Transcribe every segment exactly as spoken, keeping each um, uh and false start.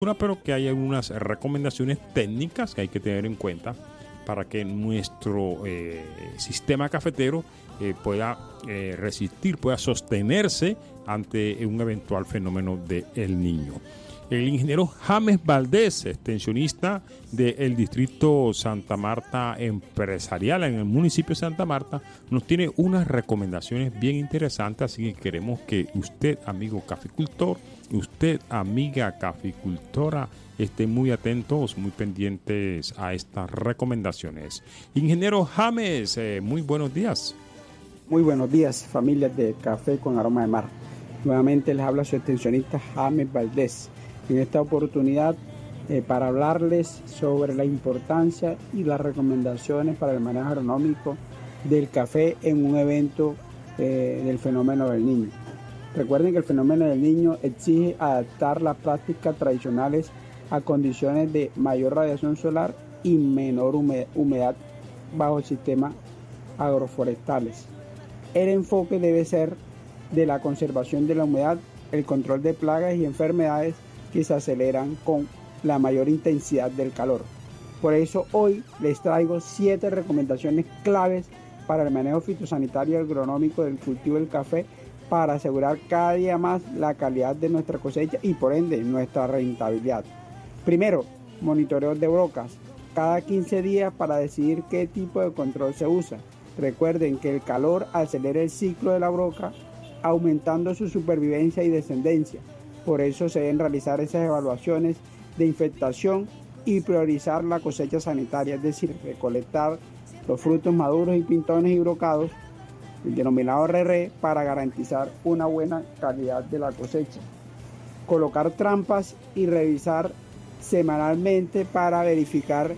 pero que hay algunas recomendaciones técnicas que hay que tener en cuenta para que nuestro eh, sistema cafetero eh, pueda eh, resistir, pueda sostenerse ante un eventual fenómeno de El Niño. El ingeniero James Valdés, extensionista del distrito Santa Marta Empresarial en el municipio de Santa Marta, nos tiene unas recomendaciones bien interesantes, así que queremos que usted, amigo caficultor, usted, amiga caficultora, estén muy atentos, muy pendientes a estas recomendaciones. Ingeniero James, eh, muy buenos días. Muy buenos días, familias de Café con Aroma de Mar. Nuevamente les habla su extensionista James Valdés. En esta oportunidad eh, para hablarles sobre la importancia y las recomendaciones para el manejo agronómico del café en un evento eh, del fenómeno del Niño. Recuerden que el fenómeno del Niño exige adaptar las prácticas tradicionales a condiciones de mayor radiación solar y menor humedad bajo sistemas agroforestales. El enfoque debe ser de la conservación de la humedad, el control de plagas y enfermedades que se aceleran con la mayor intensidad del calor. Por eso hoy les traigo siete recomendaciones claves para el manejo fitosanitario y agronómico del cultivo del café para asegurar cada día más la calidad de nuestra cosecha y por ende nuestra rentabilidad. Primero, monitoreo de brocas cada quince días para decidir qué tipo de control se usa. Recuerden que el calor acelera el ciclo de la broca, aumentando su supervivencia y descendencia. Por eso se deben realizar esas evaluaciones de infestación y priorizar la cosecha sanitaria, es decir, recolectar los frutos maduros y pintones y brocados, el denominado R R, para garantizar una buena calidad de la cosecha. Colocar trampas y revisar semanalmente para verificar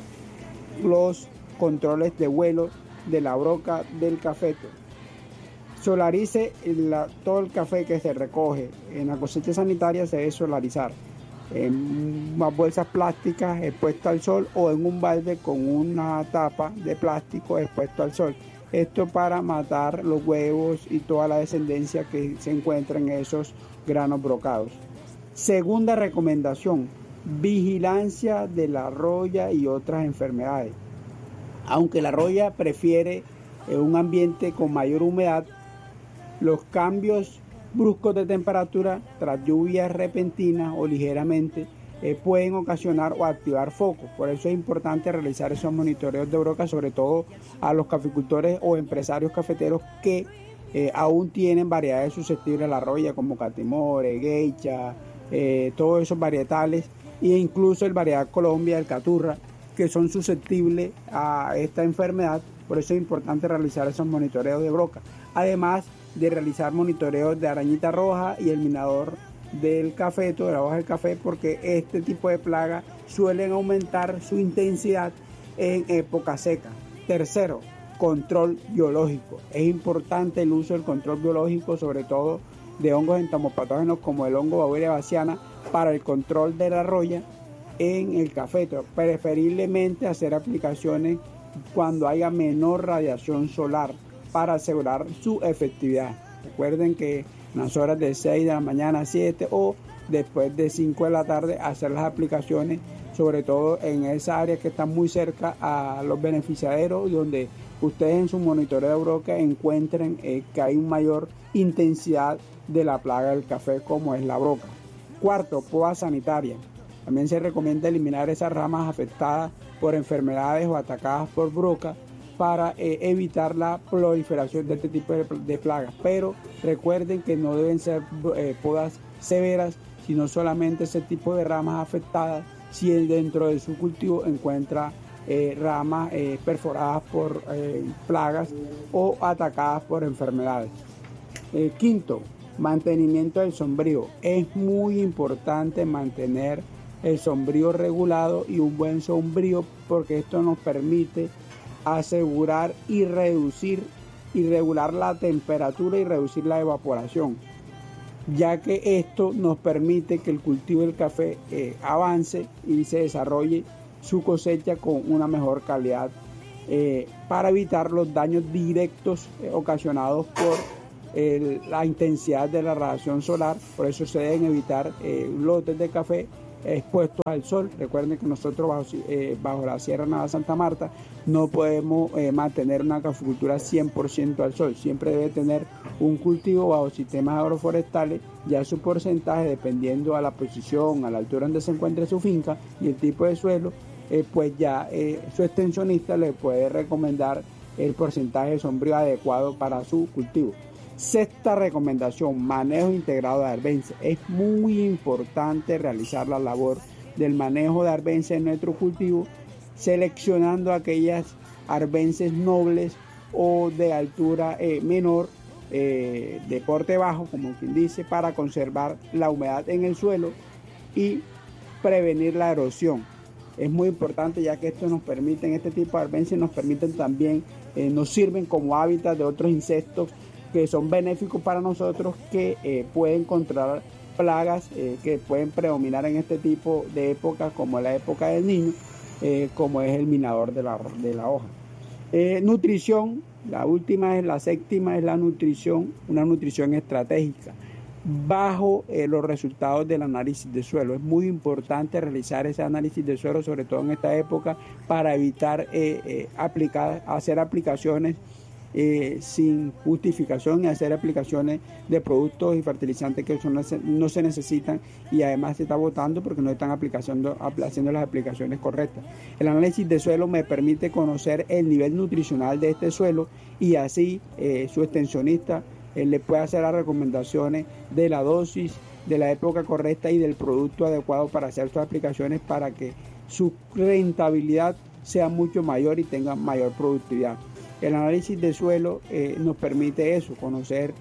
los controles de vuelo de la broca del cafeto. Solarice la, todo el café que se recoge en la cosecha sanitaria se debe solarizar en unas bolsas plásticas expuestas al sol o en un balde con una tapa de plástico expuesto al sol. Esto para matar los huevos y toda la descendencia que se encuentra en esos granos brocados. Segunda recomendación, vigilancia de la roya y otras enfermedades. Aunque la roya prefiere un ambiente con mayor humedad, los cambios bruscos de temperatura tras lluvias repentinas o ligeramente eh, pueden ocasionar o activar focos. Por eso es importante realizar esos monitoreos de broca, sobre todo a los caficultores o empresarios cafeteros que eh, aún tienen variedades susceptibles a la roya, como catimore, geisha, eh, todos esos varietales, e incluso el variedad Colombia, el caturra, que son susceptibles a esta enfermedad. Por eso es importante realizar esos monitoreos de broca. Además de realizar monitoreos de arañita roja y el minador del cafeto, de la hoja del café, porque este tipo de plagas suelen aumentar su intensidad en época seca. Tercero, control biológico. Es importante el uso del control biológico, sobre todo de hongos entomopatógenos como el hongo Beauveria bassiana, para el control de la roya en el cafeto. Preferiblemente hacer aplicaciones cuando haya menor radiación solar para asegurar su efectividad. Recuerden que en las horas de seis de la mañana a siete o después de cinco de la tarde hacer las aplicaciones, sobre todo en esa área que está muy cerca a los beneficiaderos, donde ustedes en su monitoreo de broca encuentren eh, que hay una mayor intensidad de la plaga del café, como es la broca. Cuarto, poda sanitaria. También se recomienda eliminar esas ramas afectadas por enfermedades o atacadas por broca para eh, evitar la proliferación de este tipo de, de plagas. Pero recuerden que no deben ser eh, podas severas, sino solamente ese tipo de ramas afectadas si dentro de su cultivo encuentra eh, ramas eh, perforadas por eh, plagas o atacadas por enfermedades. Eh, quinto, mantenimiento del sombrío. Es muy importante mantener el sombrío regulado y un buen sombrío, porque esto nos permite asegurar y reducir y regular la temperatura y reducir la evaporación, ya que esto nos permite que el cultivo del café eh, avance y se desarrolle su cosecha con una mejor calidad, eh, para evitar los daños directos eh, ocasionados por eh, la intensidad de la radiación solar. Por eso se deben evitar eh, lotes de café expuestos al sol. Recuerden que nosotros bajo, eh, bajo la Sierra Nevada de Santa Marta no podemos eh, mantener una caficultura cien por ciento al sol. Siempre debe tener un cultivo bajo sistemas agroforestales, ya su porcentaje, dependiendo a la posición, a la altura donde se encuentre su finca y el tipo de suelo, eh, pues ya eh, su extensionista le puede recomendar el porcentaje de sombrío adecuado para su cultivo. Sexta recomendación, manejo integrado de arbences. Es muy importante realizar la labor del manejo de arbences en nuestro cultivo, seleccionando aquellas arbences nobles o de altura eh, menor, eh, de porte bajo, como quien dice, para conservar la humedad en el suelo y prevenir la erosión. Es muy importante, ya que esto nos permite, este tipo de arbences nos permiten también, eh, nos sirven como hábitat de otros insectos que son benéficos para nosotros, que eh, pueden controlar plagas eh, que pueden predominar en este tipo de épocas, como la época del niño, eh, como es el minador de la, de la hoja. Eh, nutrición, la última es la séptima, es la nutrición, una nutrición estratégica, bajo eh, los resultados del análisis de suelo. Es muy importante realizar ese análisis de suelo, sobre todo en esta época, para evitar eh, eh, aplicar, hacer aplicaciones Eh, sin justificación y hacer aplicaciones de productos y fertilizantes que son, no se necesitan, y además se está botando porque no están aplicando, haciendo las aplicaciones correctas. El análisis de suelo me permite conocer el nivel nutricional de este suelo, y así eh, su extensionista eh, le puede hacer las recomendaciones de la dosis, de la época correcta y del producto adecuado para hacer sus aplicaciones, para que su rentabilidad sea mucho mayor y tenga mayor productividad. El análisis de suelo eh, nos permite eso, conocer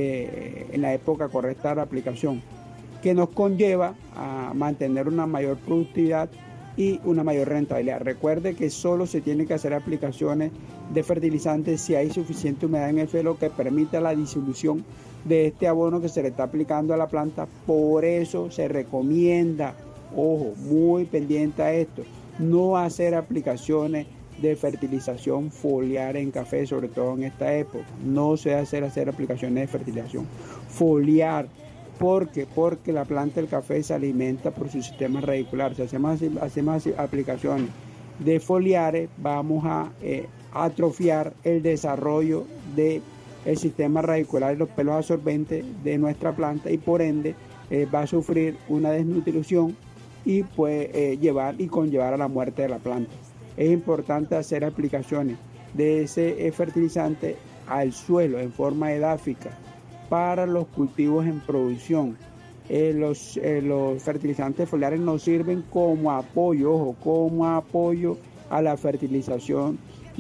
eh, en la época correcta la aplicación, que nos conlleva a mantener una mayor productividad y una mayor rentabilidad. Recuerde que solo se tiene que hacer aplicaciones de fertilizantes si hay suficiente humedad en el suelo que permita la disolución de este abono que se le está aplicando a la planta. Por eso se recomienda, ojo, muy pendiente a esto, no hacer aplicaciones de fertilización foliar en café, sobre todo en esta época. No se debe hacer, hacer aplicaciones de fertilización foliar. ¿Por qué? Porque la planta del café se alimenta por su sistema radicular. Si hacemos, hacemos aplicaciones de foliares, vamos a eh, atrofiar el desarrollo del sistema radicular y los pelos absorbentes de nuestra planta, y por ende eh, va a sufrir una desnutrición y puede eh, llevar y conllevar a la muerte de la planta. Es importante hacer aplicaciones de ese fertilizante al suelo en forma edáfica para los cultivos en producción. Eh, los, eh, los fertilizantes foliares nos sirven como apoyo, ojo, como apoyo a la fertilización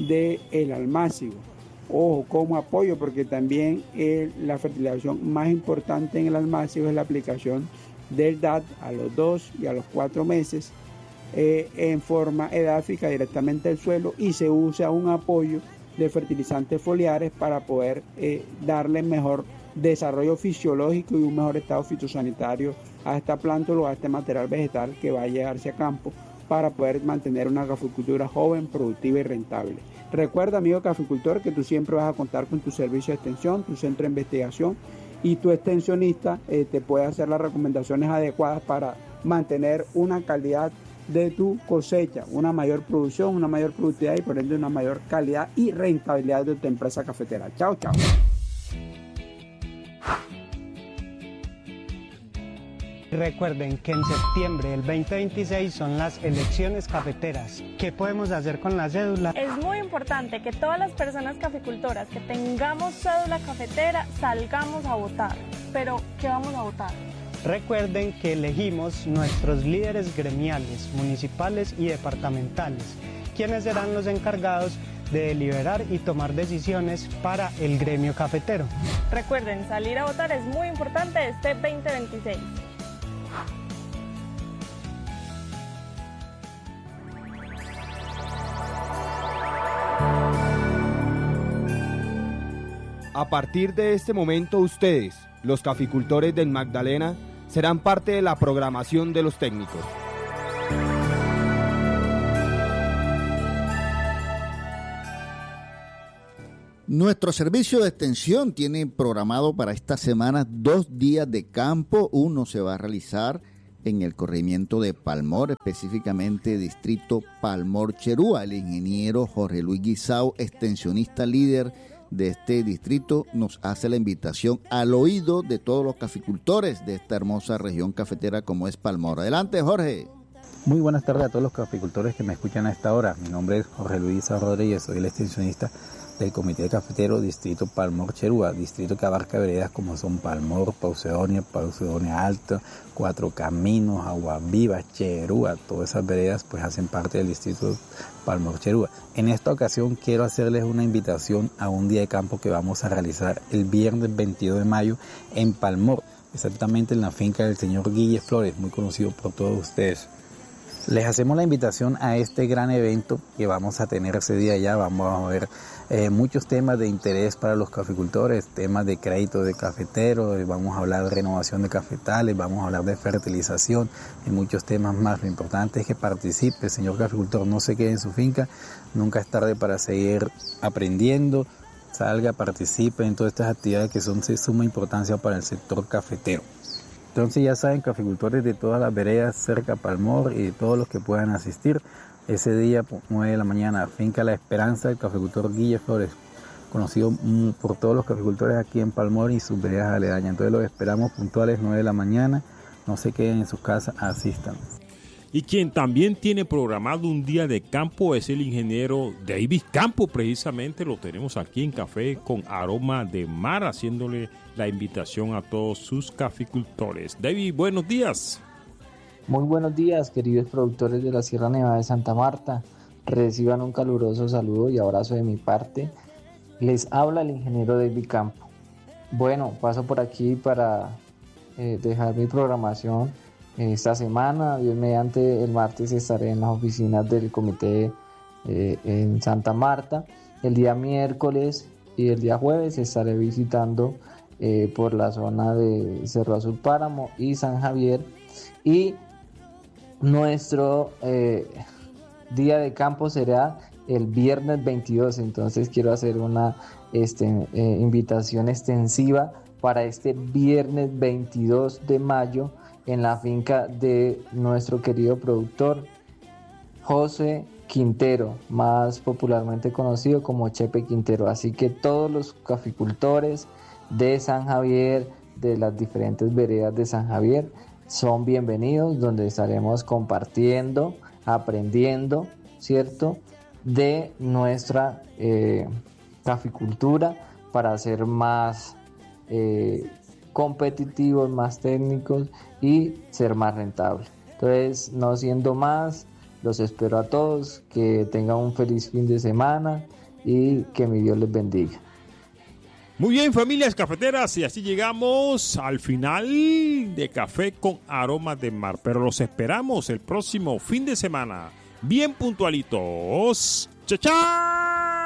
del almácigo. Ojo, como apoyo, porque también eh, la fertilización más importante en el almácigo es la aplicación del D A T a los dos y a los cuatro meses, Eh, en forma edáfica directamente al suelo, y se usa un apoyo de fertilizantes foliares para poder eh, darle mejor desarrollo fisiológico y un mejor estado fitosanitario a esta plántula o a este material vegetal que va a llegarse a campo, para poder mantener una caficultura joven, productiva y rentable. Recuerda, amigo caficultor, que tú siempre vas a contar con tu servicio de extensión, tu centro de investigación, y tu extensionista eh, te puede hacer las recomendaciones adecuadas para mantener una calidad de tu cosecha, una mayor producción, una mayor productividad y por ende una mayor calidad y rentabilidad de tu empresa cafetera. Chao, chao. Recuerden que en septiembre del veinte veintiséis son las elecciones cafeteras. ¿Qué podemos hacer con la cédula? Es muy importante que todas las personas caficultoras que tengamos cédula cafetera salgamos a votar. Pero, ¿qué vamos a votar? Recuerden que elegimos nuestros líderes gremiales, municipales y departamentales, quienes serán los encargados de deliberar y tomar decisiones para el gremio cafetero. Recuerden, salir a votar es muy importante este veinte veintiséis. A partir de este momento, ustedes, los caficultores del Magdalena, serán parte de la programación de los técnicos. Nuestro servicio de extensión tiene programado para esta semana dos días de campo. Uno se va a realizar en el corregimiento de Palmor, específicamente distrito Palmor-Cherúa. El ingeniero Jorge Luis Guisao, extensionista líder de este distrito, nos hace la invitación al oído de todos los caficultores de esta hermosa región cafetera como es Palmor. Adelante, Jorge. Muy buenas tardes a todos los caficultores que me escuchan a esta hora. Mi nombre es Jorge Luis Guisao Rodríguez, soy el extensionista del Comité Cafetero Distrito Palmor-Cherúa, distrito que abarca veredas como son Palmor, Paucedonia, Paucedonia Alto, Cuatro Caminos, Agua Viva, Cherúa. Todas esas veredas pues hacen parte del distrito Palmor-Cherúa. En esta ocasión quiero hacerles una invitación a un día de campo que vamos a realizar el viernes veintidós de mayo en Palmor, exactamente en la finca del señor Guille Flores, muy conocido por todos ustedes. Les hacemos la invitación a este gran evento que vamos a tener ese día ya. Vamos a ver eh, muchos temas de interés para los caficultores, temas de crédito de cafeteros, vamos a hablar de renovación de cafetales, vamos a hablar de fertilización y muchos temas más. Lo importante es que participe, señor caficultor, no se quede en su finca, nunca es tarde para seguir aprendiendo, salga, participe en todas estas actividades que son de suma importancia para el sector cafetero. Entonces ya saben, caficultores de todas las veredas cerca a Palmor y todos los que puedan asistir, ese día, nueve de la mañana, finca La Esperanza, el caficultor Guille Flores, conocido por todos los caficultores aquí en Palmor y sus veredas aledañas. Entonces los esperamos puntuales, nueve de la mañana, no se queden en sus casas, asistan. Y quien también tiene programado un día de campo es el ingeniero David Campo, precisamente lo tenemos aquí en Café con Aroma de Mar, haciéndole la invitación a todos sus caficultores. David, buenos días. Muy buenos días, queridos productores de la Sierra Nevada de Santa Marta. Reciban un caluroso saludo y abrazo de mi parte. Les habla el ingeniero David Campo. Bueno, paso por aquí para eh, dejar mi programación esta semana. Dios mediante, el martes estaré en las oficinas del comité eh, en Santa Marta. El día miércoles y el día jueves estaré visitando eh, por la zona de Cerro Azul Páramo y San Javier. Y nuestro eh, día de campo será el viernes veintidós. Entonces quiero hacer una este, eh, invitación extensiva para este viernes veintidós de mayo en la finca de nuestro querido productor José Quintero, más popularmente conocido como Chepe Quintero. Así que todos los caficultores de San Javier, de las diferentes veredas de San Javier, son bienvenidos, donde estaremos compartiendo, aprendiendo, ¿cierto?, de nuestra eh, caficultura para ser más eh, competitivos, más técnicos y ser más rentables. Entonces, no siendo más, los espero a todos, que tengan un feliz fin de semana y que mi Dios les bendiga. Muy bien, familias cafeteras, y así llegamos al final de Café con Aroma de Mar, pero los esperamos el próximo fin de semana, bien puntualitos. ¡Chao, chao!